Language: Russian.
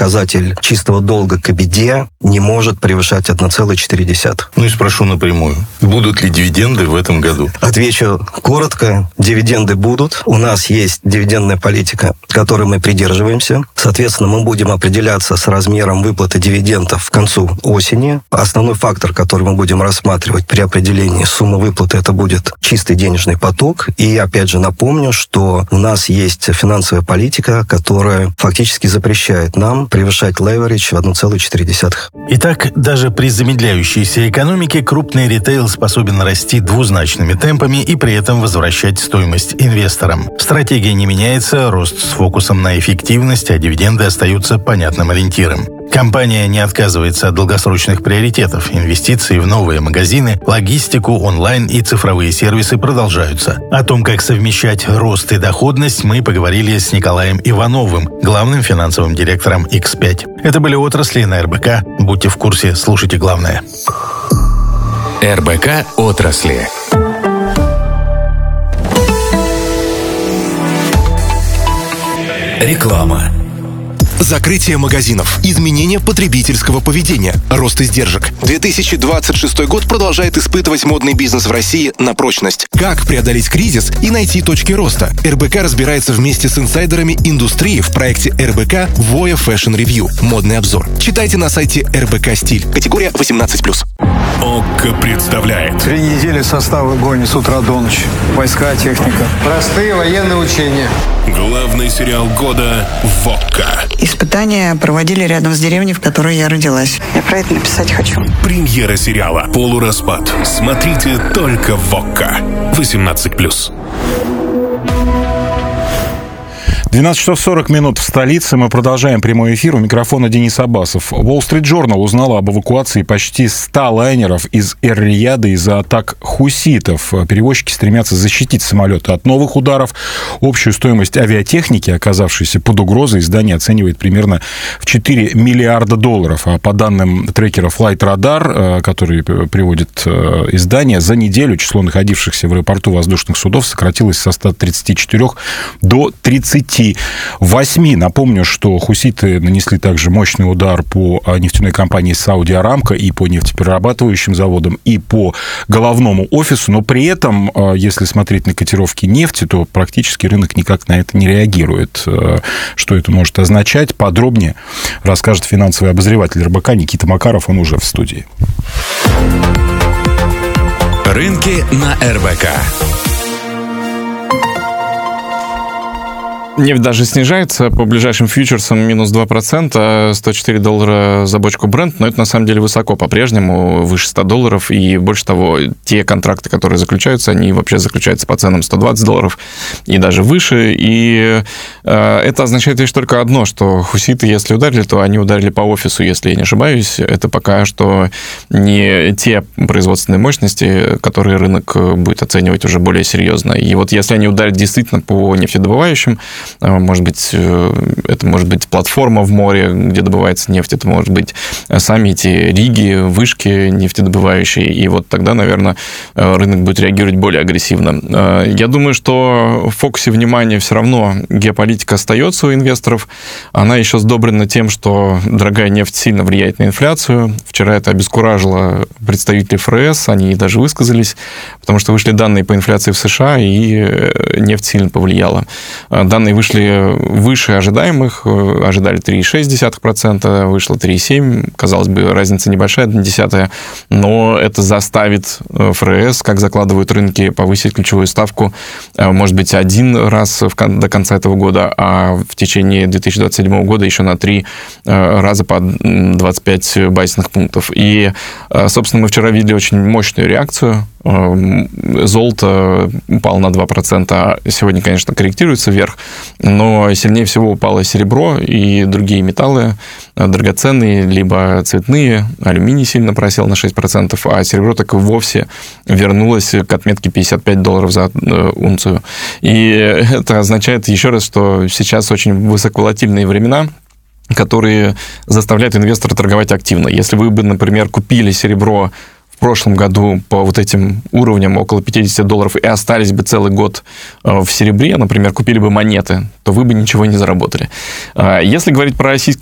показатель чистого долга к EBITDA не может превышать 1,4. Ну и спрошу напрямую, будут ли дивиденды в этом году? Отвечу коротко. Дивиденды будут. У нас есть дивидендная политика, которой мы придерживаемся. Соответственно, мы будем определяться с размером выплаты дивидендов к концу осени. Основной фактор, который мы будем рассматривать при определении суммы выплаты, это будет чистый денежный поток. И опять же напомню, что у нас есть финансовая политика, которая фактически запрещает нам превышать леверидж в 1,4. Итак, даже при замедляющейся экономике крупный ритейл способен расти двузначными темпами и при этом возвращать стоимость инвесторам. Стратегия не меняется, рост с фокусом на эффективность, а дивиденды остаются понятным ориентиром. Компания не отказывается от долгосрочных приоритетов. Инвестиции в новые магазины, логистику, онлайн и цифровые сервисы продолжаются. О том, как совмещать рост и доходность, мы поговорили с Николаем Ивановым, главным финансовым директором X5. Это были отрасли на РБК. Будьте в курсе, слушайте главное. РБК отрасли. Реклама. Закрытие магазинов, изменение потребительского поведения, рост издержек. 2026 год продолжает испытывать модный бизнес в России на прочность. Как преодолеть кризис и найти точки роста? РБК разбирается вместе с инсайдерами индустрии в проекте РБК Voya Fashion Review. Модный обзор. Читайте на сайте РБК Стиль. Категория 18+. ОККО представляет. 3 недели состав в огонь с утра до ночи. Войска, техника. Простые военные учения. Главный сериал года в ОККО. Испытания проводили рядом с деревней, в которой я родилась. Я про это написать хочу. Премьера сериала «Полураспад». Смотрите только в ОККО. 18+. 12 часов 40 минут в столице. Мы продолжаем прямой эфир. У микрофона Денис Аббасов. Wall Street Journal узнала об эвакуации почти 100 лайнеров из Эр-Рияда из-за атак хуситов. Перевозчики стремятся защитить самолеты от новых ударов. Общую стоимость авиатехники, оказавшейся под угрозой, издание оценивает примерно в $4 миллиарда. А по данным трекера Flight Radar, который приводит издание, за неделю число находившихся в аэропорту воздушных судов сократилось со 134 до 38. Напомню, что хуситы нанесли также мощный удар по нефтяной компании Saudi Aramco и по нефтеперерабатывающим заводам, и по головному офису, но при этом, если смотреть на котировки нефти, то практически рынок никак на это не реагирует. Что это может означать? Подробнее расскажет финансовый обозреватель РБК Никита Макаров, он уже в студии. Рынки на РБК. Нефть даже снижается по ближайшим фьючерсам минус 2%, $104 за бочку Brent, но это на самом деле высоко по-прежнему, выше $100, и больше того, те контракты, которые заключаются, они вообще заключаются по ценам $120 и даже выше, и это означает лишь только одно, что хуситы, если ударили, то они ударили по офису, если я не ошибаюсь, это пока что не те производственные мощности, которые рынок будет оценивать уже более серьезно. И вот если они ударят действительно по нефтедобывающим, может быть, это может быть платформа в море, где добывается нефть, это может быть сами эти риги, вышки нефтедобывающие, и вот тогда, наверное, рынок будет реагировать более агрессивно. Я думаю, что в фокусе внимания все равно геополитика остается у инвесторов. Она еще сдобрена тем, что дорогая нефть сильно влияет на инфляцию. Вчера это обескуражило представителей ФРС, они даже высказались, потому что вышли данные по инфляции в США, и нефть сильно повлияла. Данные вышли выше ожидаемых, ожидали 3,6%, вышло 3,7%, казалось бы, разница небольшая, 0,1%, но это заставит ФРС, как закладывают рынки, повысить ключевую ставку, может быть, один раз до конца этого года, а в течение 2027 года еще на 3 раза по 25 базисных пунктов. И, собственно, мы вчера видели очень мощную реакцию. Золото упало на 2%, а сегодня, конечно, корректируется вверх, но сильнее всего упало серебро и другие металлы драгоценные, либо цветные. Алюминий сильно просел на 6%, а серебро так и вовсе вернулось к отметке $55 за унцию. И это означает еще раз, что сейчас очень высоковолатильные времена, которые заставляют инвестора торговать активно. Если вы бы, например, купили серебро в прошлом году по вот этим уровням около $50 и остались бы целый год в серебре, например, купили бы монеты, то вы бы ничего не заработали. Если говорить про российский